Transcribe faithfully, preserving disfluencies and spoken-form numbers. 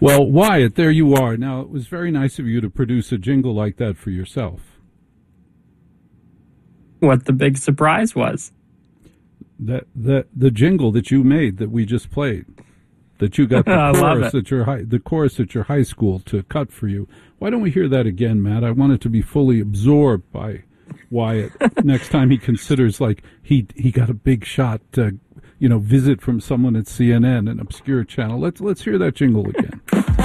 Well, Wyatt, there you are. Now, it was very nice of you to produce a jingle like that for yourself. What the big surprise was? That that the jingle that you made that we just played, that you got the chorus at your high, the chorus at your high school to cut for you. Why don't we hear that again, Matt? I want it to be fully absorbed by Wyatt next time he considers like he he got a big shot, uh, you know, visit from someone at C N N, an obscure channel. Let's let's hear that jingle again.